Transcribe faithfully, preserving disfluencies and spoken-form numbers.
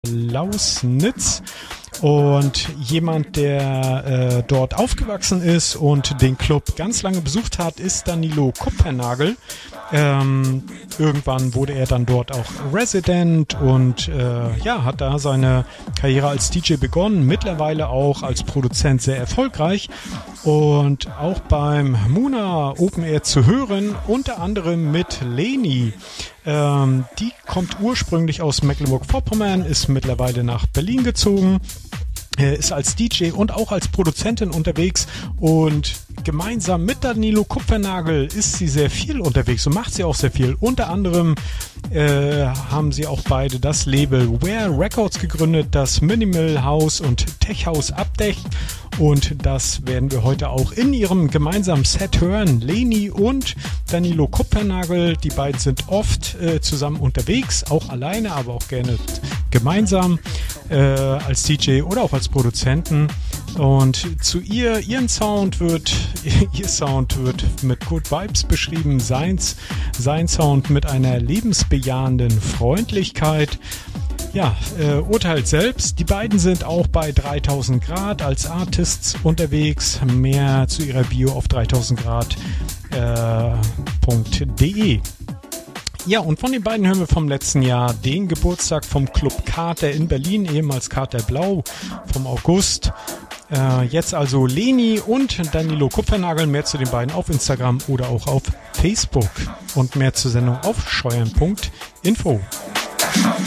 Lausnitz. Und jemand, der äh, dort aufgewachsen ist und den Club ganz lange besucht hat, ist Danilo Kupfernagel. Ähm, irgendwann wurde er dann dort auch Resident und äh, ja, hat da seine Karriere als D J begonnen, mittlerweile auch als Produzent sehr erfolgreich und auch beim Muna Open Air zu hören, unter anderem mit Leni. Ähm, die kommt ursprünglich aus Mecklenburg-Vorpommern, ist mittlerweile nach Berlin gezogen, ist als D J und auch als Produzentin unterwegs und gemeinsam mit Danilo Kupfernagel ist sie sehr viel unterwegs und macht sie auch sehr viel. Unter anderem äh, haben sie auch beide das Label Where Records gegründet, das Minimal House und Tech House abdeckt. Und das werden wir heute auch in ihrem gemeinsamen Set hören. Leni und Danilo Kupfernagel, die beiden sind oft äh, zusammen unterwegs, auch alleine, aber auch gerne gemeinsam äh, als D J oder auch als Produzenten. Und zu ihr, ihren Sound wird, ihr Sound wird mit Good Vibes beschrieben, seins, sein Sound mit einer lebensbejahenden Freundlichkeit. Ja, äh, urteilt selbst. Die beiden sind auch bei dreitausend Grad als Artists unterwegs. Mehr zu ihrer Bio auf dreitausend Grad punkt de. Ja, und von den beiden hören wir vom letzten Jahr den Geburtstag vom Club Kater in Berlin, ehemals Kater Blau, vom August. Äh, jetzt also Leni und Danilo Kupfernagel. Mehr zu den beiden auf Instagram oder auch auf Facebook. Und mehr zur Sendung auf scheuern punkt info.